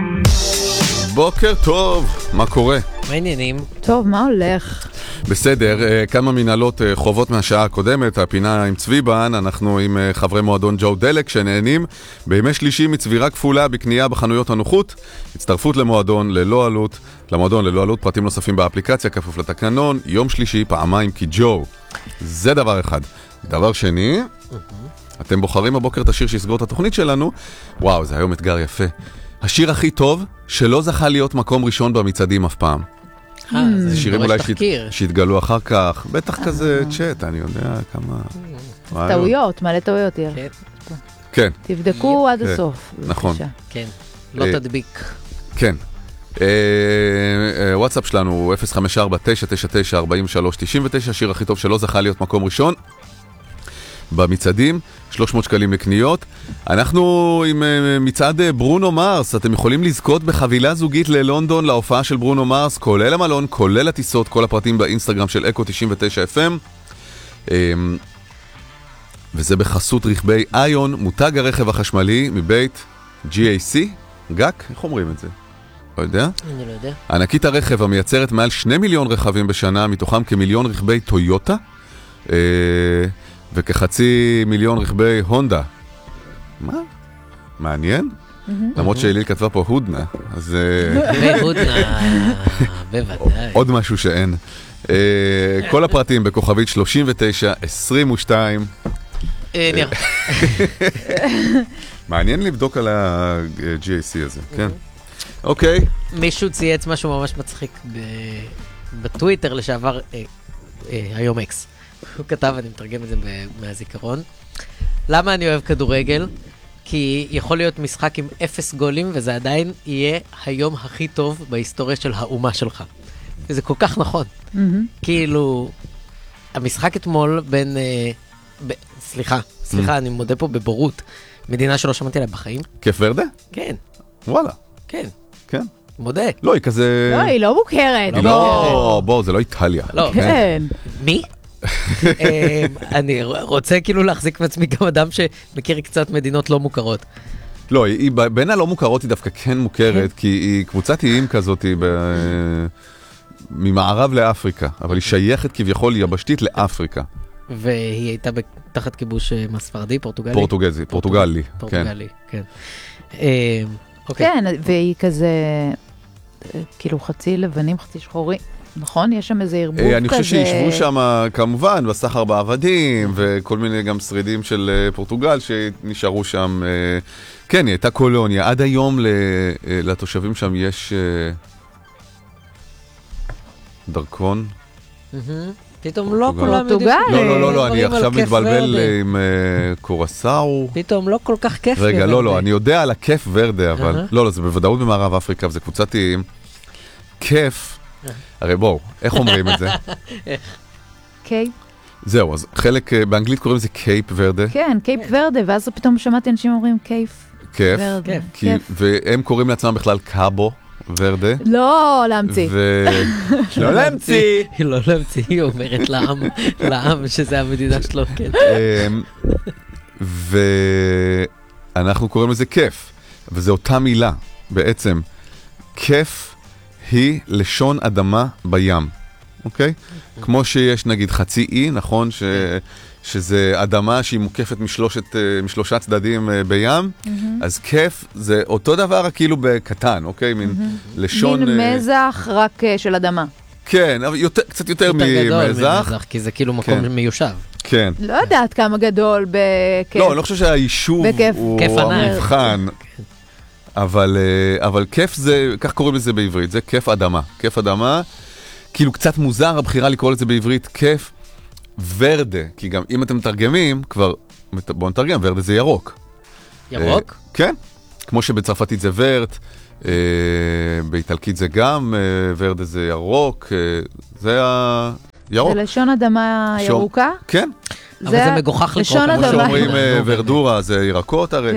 בוקר טוב, מה קורה? מה העניינים? טוב, מה הולך? בסדר, כמה מנהלות חובות מהשעה הקודמת, הפינה עם צביבן, אנחנו עם חברי מועדון ג'ו דלק שנהנים בימי שלישי מצבירה כפולה בקנייה בחנויות הנוחות, הצטרפות למועדון ללא עלות, פרטים נוספים באפליקציה, כפוף לתקנון, יום שלישי פעמיים כי ג'ו. זה דבר אחד. דבר שני, אתם בוחרים הבוקר את השיר שיסגור את התוכנית שלנו, וואו, זה היום אתגר יפה. השיר הכי טוב שלא זכה להיות מקום ראשון במצעדים אף פעם. זה שירים אולי שהתגלו אחר כך, בטח כזה צ'אט, אני יודע כמה... טעויות, מלא טעויות יהיה. כן. תבדקו עד הסוף. נכון. כן, לא תדביק. כן. וואטסאפ שלנו הוא 054-999-4399, השיר הכי טוב שלא זכה להיות מקום ראשון. במצעדים, 300 שקלים לקניות. אנחנו עם מצעד ברונו מרס, אתם יכולים לזכות בחבילה זוגית ללונדון להופעה של ברונו מרס, כולל המלון, כולל הטיסות, כל הפרטים באינסטגרם של אקו 99 FM. וזה בחסות רכבי איון, מותג הרכב החשמלי מבית GAC, גק, איך אומרים את זה? לא יודע? אני לא יודע. ענקית הרכב המייצרת מעל 2 מיליון רכבים בשנה, מתוכם כמיליון רכבי טויוטה, וכחצי מיליון רכבי הונדה. מה? מעניין? למרות שאליל כתבה פה הודנה, אז... הודנה, בוודאי. עוד משהו שאין. כל הפרטים בכוכבית 3922. נראה. מעניין לבדוק על ה-GAC הזה, כן. אוקיי. מישהו צייץ משהו ממש מצחיק בטוויטר לשעבר, היום אקס. הוא כתב, אני מתרגם את זה מהזיכרון. למה אני אוהב כדורגל? כי יכול להיות משחק עם 0 גולים, וזה עדיין יהיה היום הכי טוב בהיסטוריה של האומה שלך. וזה כל כך נכון. כאילו, המשחק אתמול בין... סליחה, אני מודה פה בבורות. מדינה שלא שמעתי עליה בחיים. כיף ורדה? כן. וואלה. כן. כן. מודה. לא, היא כזה... לא, היא לא מוכרת. לא, בוא, זה לא איטליה. לא. כן. מי? אני רוצה כאילו להחזיק מעצמי גם אדם שמכיר קצת מדינות לא מוכרות. לא, בין הלא מוכרות היא דווקא כן מוכרת, כי היא קבוצת איים כזאת ממערב לאפריקה, אבל היא שייכת כביכול יבשתית לאפריקה. והיא הייתה תחת כיבוש ספרדי, פורטוגלי? פורטוגלי, כן. כן, והיא כזה, כאילו חצי לבנים, חצי שחורים. נכון? יש שם איזה ערבוב כזה. אני חושב שישבו שם כמובן בסחר בעבדים וכל מיני גם שרידים של פורטוגל שנשארו שם. כן, היא הייתה קולוניה. עד היום לתושבים שם יש דרכון. פתאום לא כולם יודעים. לא, אני עכשיו מתבלבל עם קורסאו. פתאום לא כל כך כיף. רגע, לא, אני יודע על הכיף ורדה, אבל לא, זה בוודאות במערב אפריקה, וזה קבוצתיים. כיף. הרי בואו, איך אומרים את זה? קייפ. זהו, אז חלק, באנגלית קוראים לזה קייפ ורדה. כן, קייפ ורדה, ואז פתאום שמעתי אנשים אומרים קייפ. כיף. והם קוראים לעצמם בכלל קאבו ורדה. לא להמציא. לא להמציא. לא להמציא, היא אומרת לעם שזה המדינה שלו, כן. ואנחנו קוראים לזה כיף, וזו אותה מילה, בעצם. כיף היא לשון אדמה בים, אוקיי? כמו שיש נגיד חצי אי, נכון? שזה אדמה שהיא מוקפת משלושה צדדים בים, אז כיף זה אותו דבר כאילו בקטן, אוקיי? מין לשון... מין מזח רק של אדמה. כן, אבל קצת יותר ממזח. כי זה כאילו מקום מיושב. כן. לא יודעת כמה גדול בכיף. לא, אני לא חושב שהיישוב הוא המבחן. אבל כיף זה, כך קוראים לזה בעברית, זה כיף אדמה. כיף אדמה, כאילו קצת מוזר הבחירה לקרוא לזה בעברית, כיף ורדה, כי גם אם אתם מתרגמים, כבר, בואו נתרגם, ורדה זה ירוק. ירוק? כן, כמו שבצרפתית זה ורט, באיטלקית זה גם, ורדה זה ירוק, זה הירוק. זה לשון אדמה ירוקה? כן. אבל זה מגוחך לקרוא. כמו שאומרים ורדורה, זה ירקות הרי.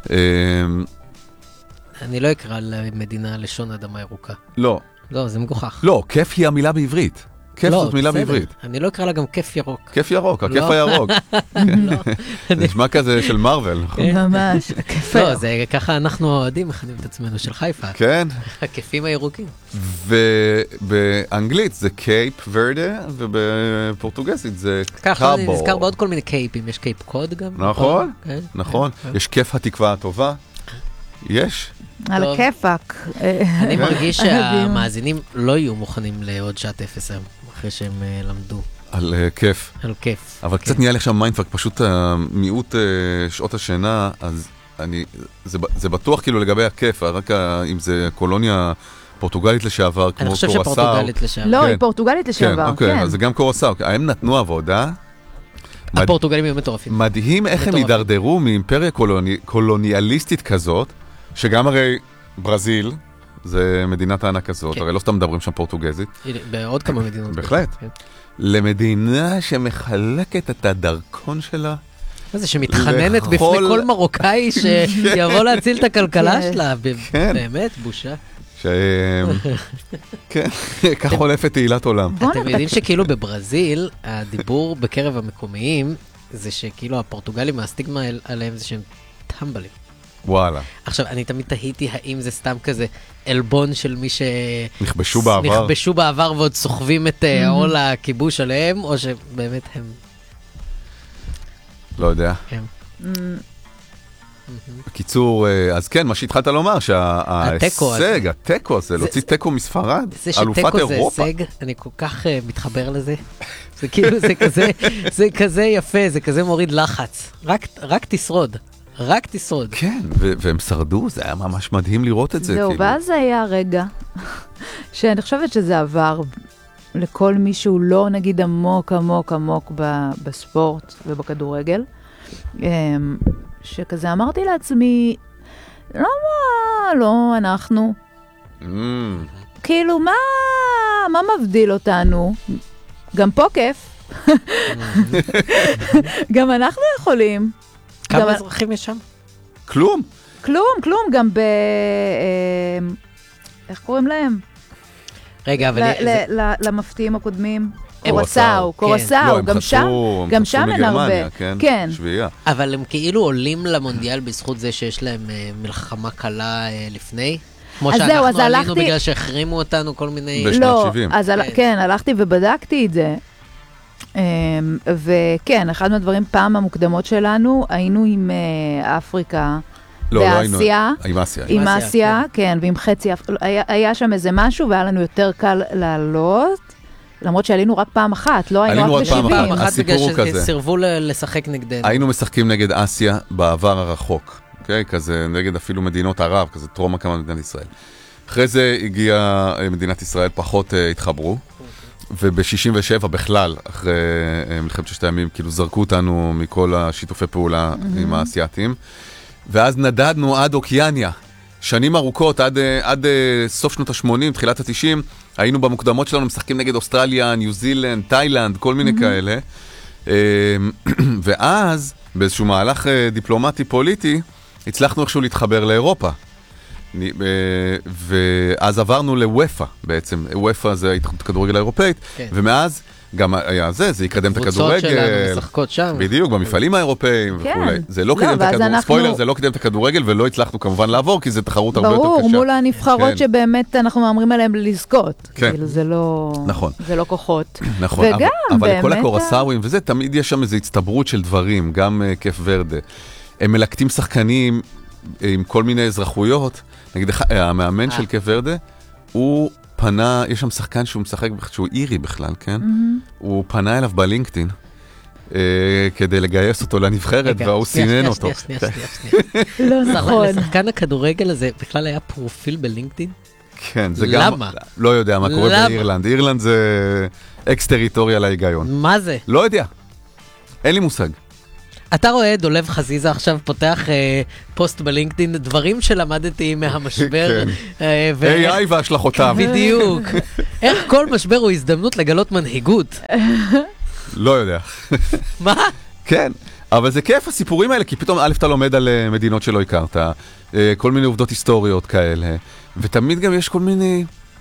אני לא אקרא למדינה לשון אדמה ירוקה. לא. לא, זה מגוחך. לא, כיף היא המילה בעברית. כיף זאת מילה בעברית. אני לא אקרא לה גם כיף ירוק. כיף ירוק, הכיף הירוק. זה נשמע כזה של מרוול. ממש, כיף לא, הירוק. זה ככה אנחנו אוהדים, מכנים את עצמנו של חיפה. כן. הכיפים הירוקים. ובאנגלית זה קייפ ורדה, ובפורטוגזית זה ככה אני קאבו. נזכר בעוד כל מיני קייפים, יש קייפ קוד גם. נכון, כן. נכון. יש כיף התקווה הטובה. יש. על טוב. הכיפק. אני מרגיש שהמאזינים לא יהיו מוכנים לעוד שעת אפס היום, אחרי שהם למדו על כיף. על כיף. אבל קצת נהיה לי עכשיו מיינדפאק, פשוט מיעוט שעות השינה, אז זה בטוח כאילו לגבי הכיף, רק אם זה קולוניה פורטוגלית לשעבר, אני כמו חושב קורסאו. שפורטוגלית לשעבר. לא, כן. היא פורטוגלית לשעבר, כן, אוקיי, כן. אז זה גם קורסאו. הם נתנו עבודה. הפורטוגלים היו מטורפים. מדהים איך הם הידרדרו מאימפריה קולוניאליסטית כזאת, שגם הרי ברזיל, זה מדינת הענק כזאת, הרי לא סתם מדברים שם פורטוגזית. בעוד כמה מדינות. בהחלט. למדינה שמחלקת את הדרכון שלה. מה זה, שמתחננת בפני כל מרוקאי שיבוא להציל את הכלכלה שלה. באמת, בושה. כן, כך חולפת תהילת עולם. אתם יודעים שכאילו בברזיל, הדיבור בקרב המקומיים, זה שכאילו הפורטוגלים, הסטיגמה עליהם זה שהם טמבלים. וואלה. עכשיו, אני תמיד תהיתי האם זה סתם כזה אלבון של מי נכבשו בעבר ועוד סוחבים את עול הכיבוש עליהם, או שבאמת הם... לא יודע. בקיצור, אז כן, מה שהתחלת לומר, שההישג, התיקו הזה, להוציא תיקו מספרד, אלופת אירופה. זה שתיקו זה הישג, אני כל כך מתחבר לזה. זה כאילו, זה כזה יפה, זה כזה מוריד לחץ. רק תשרוד. רק תשרוד. כן, והם שרדו, זה היה ממש מדהים לראות את זה. זהו, ואז היה רגע שאני חושבת שזה עבר לכל מי שהוא לא נגיד עמוק עמוק עמוק בספורט ובכדורגל, שכזה אמרתי לעצמי, לא אנחנו. כאילו, מה מבדיל אותנו? גם פה כיף. גם אנחנו יכולים. כמה אזרחים יש שם? כלום. כלום, גם איך קוראים להם? רגע, אבל... למפתיעים הקודמים. קורסאו, גם שם אין הרבה. כן, שביעייה. אבל הם כאילו עולים למונדיאל בזכות זה שיש להם מלחמה קלה לפני? כמו שאנחנו עלינו בגלל שהחרימו אותנו כל מיני... בשנת 70. כן, הלכתי ובדקתי את זה. וכן, אחד מהדברים פעם המוקדמות שלנו, היינו עם אפריקה ואסיה. עם אסיה, כן, ועם חצי, היה שם איזה משהו, והיה לנו יותר קל לעלות, למרות שעלינו רק פעם אחת, לא היינו רק ב-70. פעם אחת בגלל שסירבו לשחק נגדנו. היינו משחקים נגד אסיה בעבר הרחוק, כזה נגד אפילו מדינות ערב, כזה טרום הקמת מדינת ישראל. אחרי זה הגיעה מדינת ישראל, פחות התחברו. וב-67 בכלל, אחרי מלחמת ששת הימים, כאילו זרקו אותנו מכל השיתופי פעולה עם האסייתים, ואז נדדנו עד אוקיאניה, שנים ארוכות, עד סוף שנות ה-80, תחילת ה-90, היינו במוקדמות שלנו, משחקים נגד אוסטרליה, ניו זילנד, תאילנד, כל מיני כאלה, ואז, באיזשהו מהלך דיפלומטי פוליטי, הצלחנו איכשהו להתחבר לאירופה. ואז עברנו לוופה בעצם, וופה זה ההתאחדות הכדורגל האירופאית, ומאז גם היה זה יקדם את הכדורגל. קבוצות שלנו משחקות שם. בדיוק, במפעלים האירופאים וכולי. זה לא קידם את הכדורגל, ספוילר, זה לא קידם את הכדורגל, ולא הצלחנו כמובן לעבור, כי זו תחרות הרבה יותר קשה. ברור, מול הנבחרות שבאמת אנחנו מאמרים עליהם לזכות. כן. כאילו זה לא כוחות. נכון, אבל לכל הקורסאוים וזה, תמיד יש שם איזו הצטברות של דברים, גם כיף ורדה. הם מלקטים שחקנים עם כל מיני אזרחויות. נגיד, המאמן של כיף ורדה, הוא פנה, יש שם שחקן שהוא משחק, שהוא אירי בכלל, כן? הוא פנה אליו בלינקדאין, כדי לגייס אותו לנבחרת, והוא סינן אותו. שנייה. לא נכון. לשחקן הכדורגל הזה בכלל היה פרופיל בלינקדאין? כן, זה גם... למה? לא יודע מה קורה באירלנד. אירלנד זה אקס-טריטוריה להיגיון. מה זה? לא יודע. אין לי מושג. אתה רואה דולב חזיזה עכשיו פותח פוסט בלינקדאין, דברים שלמדתי מהמשבר. AI והשלכותיו. בדיוק. איך כל משבר הוא הזדמנות לגלות מנהיגות? לא יודע. מה? כן, אבל זה כיף הסיפורים האלה, כי פתאום א' אתה לומד על מדינות שלא הכרת, כל מיני עובדות היסטוריות כאלה, ותמיד גם יש כל מיני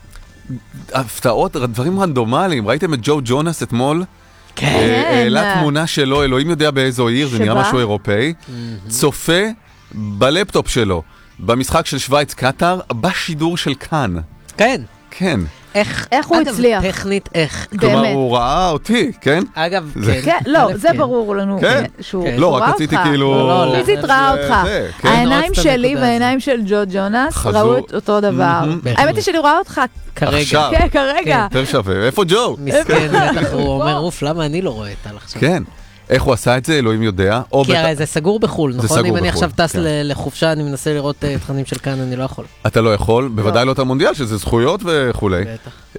הפתעות, דברים רנדומליים. ראיתם את ג'ו ג'ונס אתמול? כן. העלה תמונה שלו, אלוהים יודע באיזו עיר, זה נראה משהו אירופאי. צופה בלפטופ שלו, במשחק של שוויץ קטר, בשידור של כאן. כן. כן. איך הוא הצליח? אגב, טכנית, איך? כלומר, הוא ראה אותי, כן? אגב, כן. לא, זה ברור לנו שהוא ראה אותך. לא, רק רציתי כאילו... פיזית ראה אותך. העיניים שלי והעיניים של ג'ו ג'ונס ראו את אותו דבר. האמת היא שאני רואה אותך כרגע. כן, כרגע. יותר שווה. איפה ג'ו? מסכן, בטח הוא אומר, אוף, למה אני לא רואה את טל עכשיו? כן. איך הוא עשה את זה, אלוהים יודע. כי הרי זה סגור בחול, נכון? אם אני עכשיו טס לחופשה, אני מנסה לראות תכנים של כאן, אני לא יכול. אתה לא יכול, בוודאי לא את המונדיאל, שזה זכויות וכולי. בטח.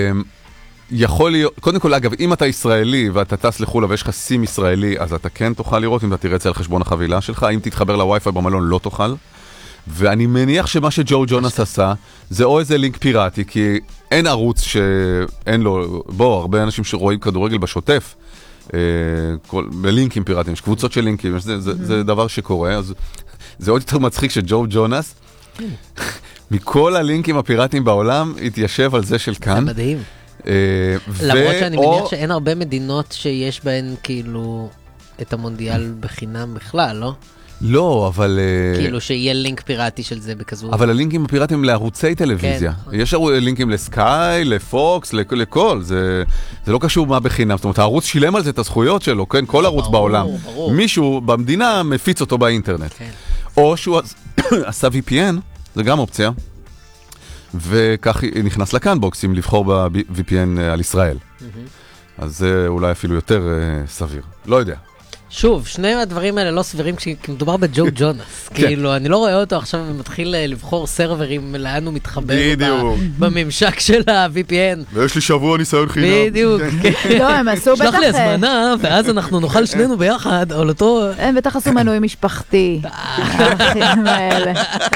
יכול להיות, קודם כל, אגב, אם אתה ישראלי ואתה טס לחול ויש לך סים ישראלי, אז אתה כן תוכל לראות, אם אתה תראה את זה על חשבון החבילה שלך, אם תתחבר לווי-פיי במלון לא תוכל. ואני מניח שמה שג'ו ג'ונס עשה, זה או איזה לינק פיראטי, כי אין ערוץ שאין לו, הרבה אנשים שרואים כדורגל בשוטף, בלינקים פיראטיים, יש קבוצות של לינקים, זה דבר שקורה, אז זה עוד יותר מצחיק שג'ו ג'ונס, מכל הלינקים הפיראטיים בעולם, התיישב על זה של כאן. זה מדהים. למרות שאני מניח שאין הרבה מדינות שיש בהן כאילו את המונדיאל בחינם בכלל, לא? לא, אבל... כאילו שיהיה לינק פיראטי של זה בכזו... אבל הלינקים הפיראטיים לערוצי טלוויזיה. יש לינקים לסקאי, לפוקס, לכל. זה לא קשור מה בחינם. זאת אומרת, הערוץ שילם על זה את הזכויות שלו, כן? כל ערוץ בעולם. מישהו במדינה מפיץ אותו באינטרנט. או שהוא עשה VPN, זה גם אופציה. וכך נכנס לכאן בוקסים לבחור ב-VPN על ישראל. אז זה אולי אפילו יותר סביר. לא יודע. שוב, שני הדברים האלה לא סבירים כשמדובר בג'ו ג'ונס. כאילו, אני לא רואה אותו עכשיו ומתחיל לבחור סרברים לאן הוא מתחבר בממשק של ה-VPN. ויש לי שבוע ניסיון חינם. בדיוק. לא, הם עשו בטח... שלח לי הזמנה, ואז אנחנו נאכל שנינו ביחד, על אותו... הם בטח עשו מנוי משפחתי. האחים האלה.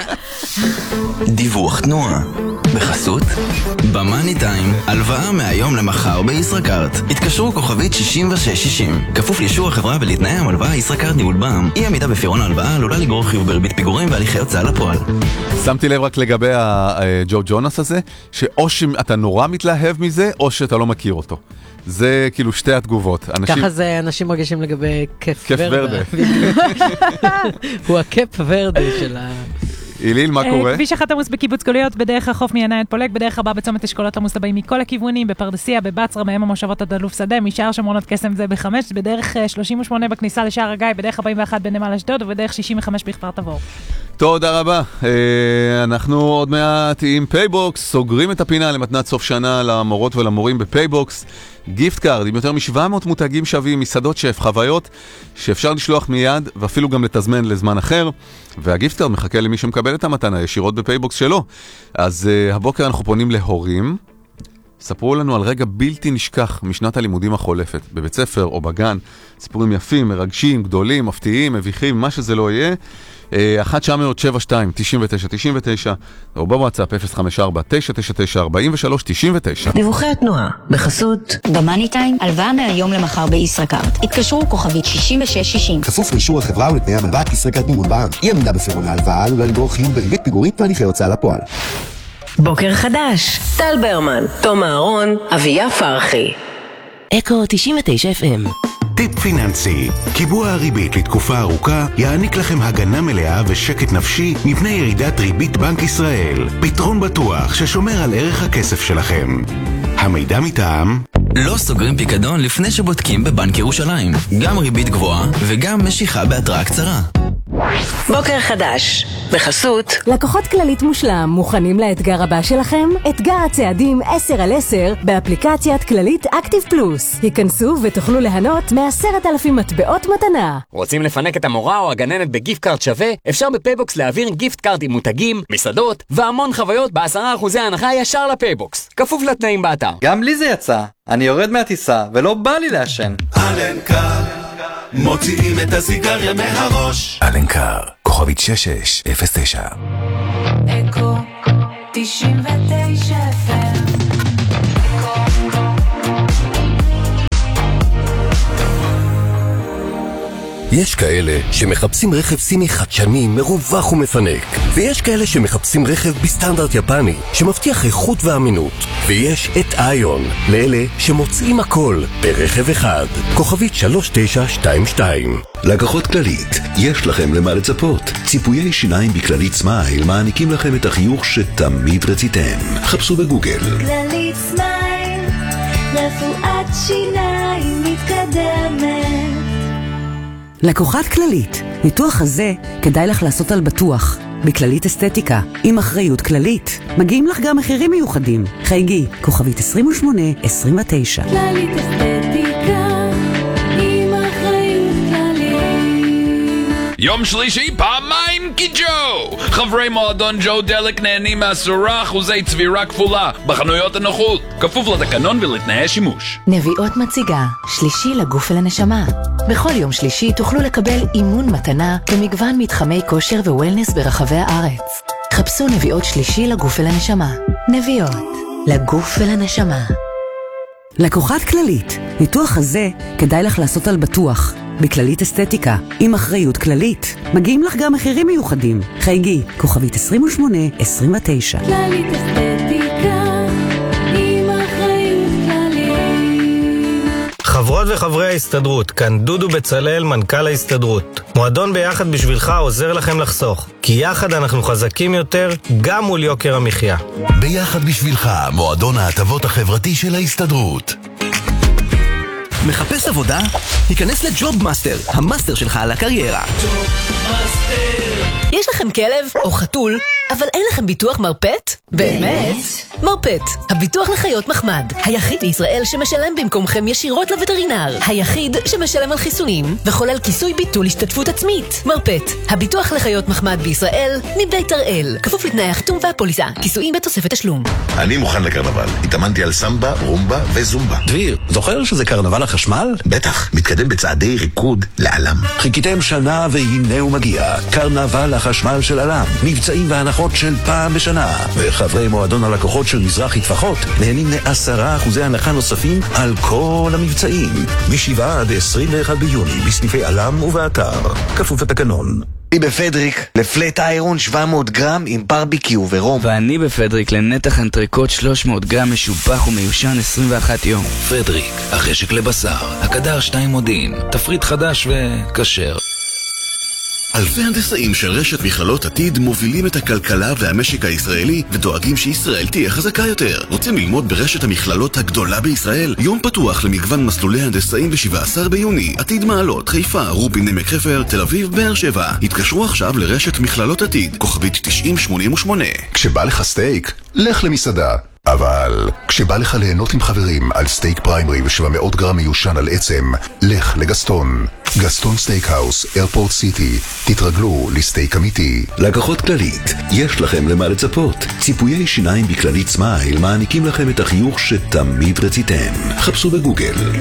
דיווח תנועה. בחסות במאני טיים, הלוואה מהיום למחר בישראכרט. התקשרו כוכבית 6660. כפוף לאישור החברה ולתנאי המלוואה ישראכרט ניהול בע"מ. אי עמידה בפירעון ההלוואה עלולה לגרור חיוב בריבית פיגורים והליכי הוצאה לפועל. שמתי לב רק לגבי הג'ו ג'ונס הזה, שאו שאתה נורא מתלהב מזה, או שאתה לא מכיר אותו. זה כאילו שתי התגובות. ככה זה אנשים מרגישים לגבי קף ורדה. הוא הקף ורדה של ה... איליל, מה קורה? כביש 1 עמוס בקיבוץ גלויות, בדרך החוף מעין פולג, בדרך הבא בצומת אשכולות עמוס הבאים מכל הכיוונים, בפרדסיה, בבצרה, מהם המושבות עד אלוף שדה, משער שמרונות קסם זה ב5, בדרך 38 בכניסה לשער הגיא, בדרך 41 בנמל אשדוד, ובדרך 65 בכפר תבור. תודה רבה. אנחנו עוד מעט עם פייבוקס, סוגרים את הפינה למתנת סוף שנה למורות ולמורים בפייבוקס. גיפט קארד עם יותר מ-700 מותגים שווים, מסעדות שף, חוויות שאפשר לשלוח מיד ואפילו גם לתזמן לזמן אחר, והגיפט קארד מחכה למי שמקבל את המתנה ישירות בפייבוקס שלו. אז הבוקר אנחנו פונים להורים, ספרו לנו על רגע בלתי נשכח משנת הלימודים החולפת, בבית ספר או בגן, סיפורים יפים, מרגשים, גדולים, מפתיעים, מביכים, מה שזה לא יהיה. 1-900-72-99-99 או בוואטסאפ 054-999-4399. דיווחי התנועה בחסות במאני טיים, הלוואה מהיום למחר בישראכרט. התקשרו כוכבית 6660. כפוף לאישור החברה ולתנאי המלווה ישראכרט ניהול בע"מ. אי עמידה בפירעון ההלוואה עלולה לגרור חיוב בריבית פיגורים והליכי הוצאה לפועל. בוקר חדש, טל ברמן, תום אהרון, אביה פרחי. אקו 99 FM. טיפ פיננסי, קיבוע הריבית לתקופה ארוכה יעניק לכם הגנה מלאה ושקט נפשי מפני ירידת ריבית בנק ישראל. פתרון בטוח ששומר על ערך הכסף שלכם. המידע מטעם לא סוגרים פיקדון לפני שבודקים בבנק ירושלים. גם ריבית גבוהה וגם משיכה בהתראה קצרה. בוקר חדש, בחסות לקוחות כללית מושלם, מוכנים לאתגר הבא שלכם? אתגר הצעדים 10/10 באפליקציית כללית אקטיב פלוס. היכנסו ותוכלו ליהנות מ10,000 מטבעות מתנה. רוצים לפנק את המורה או הגננת בגיפט קארד שווה? אפשר בפייבוקס להעביר גיפט קארד עם מותגים, מסעדות והמון חוויות ב10% הנחה ישר לפייבוקס. כפוף לתנאים באתר. גם לי זה יצא. אני יורד מהטיסה ולא בא לי לעשן. אלנקר מוציאים את הסיגריה מהראש. אלנקר, כוכבית 6609. אקו 99 FM. יש כאלה שמחפשים רכב סיני חדשני, מרווח ומפנק, ויש כאלה שמחפשים רכב בסטנדרט יפני, שמבטיח איכות ואמינות, ויש את איון, לאלה שמוצאים הכל ברכב אחד. כוכבית 3922. לקוחות כללית, יש לכם למה לצפות. ציפויי שיניים בכללית סמייל מעניקים לכם את החיוך שתמיד רציתם. חפשו בגוגל. כללית סמייל, רפואת שיניים מתקדמת. לקוחת כללית, ניתוח הזה כדאי לך לעשות על בטוח. בכללית אסתטיקה, עם אחריות כללית. מגיעים לך גם מחירים מיוחדים. חייגי, כוכבית 2829. כללית אסתטיקה, עם אחריות כללית. יום שלישי פעמיים קיג'ו! חברי מועדון ג'ו דלק נהנים 10% צבירה כפולה בחנויות הנוחות, כפוף לתקנון ולתנאי שימוש. נביאות מציגה, שלישי לגוף ולנשמה. בכל יום שלישי תוכלו לקבל אימון מתנה במגוון מתחמי כושר ווולנס ברחבי הארץ. חפשו נביאות שלישי לגוף ולנשמה. נביאות, לגוף ולנשמה. לקוחת כללית, ניתוח הזה כדאי לך לעשות על בטוח. בכללית אסתטיקה, עם אחריות כללית. מגיעים לך גם מחירים מיוחדים. חייגי, כוכבית 2829. כללית אסתטיקה, עם אחריות כללית. חברות וחברי ההסתדרות, כאן דודו בצלאל, מנכ"ל ההסתדרות. מועדון ביחד בשבילך עוזר לכם לחסוך, כי יחד אנחנו חזקים יותר, גם מול יוקר המחיה. ביחד בשבילך, מועדון ההטבות החברתי של ההסתדרות. מחפש עבודה? היכנס לג'וב מאסטר, המאסטר שלך על הקריירה. יש לכם כלב או חתול, אבל אין לכם ביטוח מרפט? באמת? מרפט, הביטוח לחיות מחמד, היחיד בישראל שמשלם במקומכם ישירות לווטרינר, היחיד שמשלם על חיסונים וכולל כיסוי ביטול השתתפות עצמית. מרפט, הביטוח לחיות מחמד בישראל, מבית הראל, כפוף לתנאי החיתום והפוליסה, כיסויים בתוספת תשלום. אני מוכן לקרנבל, התאמנתי על סמבה, רומבה וזומבה. דביר, זוכר שזה קרנבל החשמל? בטח, מתקדם בצעדי ריקוד לעלם. חיכיתם שנה והנה הוא מגיע, קרנבל החשמל של עלם, מבצעים והנחות של פעם בשנה, וחברי מועדון הלקוחות של מזרחי טפחות נהנים ל10% הנחה נוספים על כל המבצעים, מ7 עד 21 ביוני בסניפי עלם ובאתר, כפוף לתקנון. אני בפדריק לפלט איירון 700 גרם עם ברביקיו ורום. ואני בפדריק לנתח אנטריקוט 300 גרם משובח ומיושן 21 יום. פדריק, החשק לבשר, הקדר 2 מודיעין, תפריט חדש וכשר. אלפי הנדסאים של רשת מכללות עתיד מובילים את הכלכלה והמשק הישראלי ודואגים שישראל תהיה חזקה יותר. רוצים ללמוד ברשת המכללות הגדולה בישראל? יום פתוח למגוון מסלולי הנדסאים ב-17 ביוני. עתיד מעלות, חיפה, רובין, עמק חפר, תל אביב, באר שבע. התקשרו עכשיו לרשת מכללות עתיד, כוכבית 9088. כשבא לך סטייק, לך למסעדה. אבל כשבא לך ליהנות עם חברים על סטייק פריימרי ו700 גרם מיושן על עצם, לך לגסטון. גסטון סטייקהאוס, איירפורט סיטי. תתרגלו לסטייק אמיתי. לקוחות כללית, יש לכם למה לצפות. ציפויי שיניים בכללית סמייל מעניקים לכם את החיוך שתמיד רציתם. חפשו בגוגל.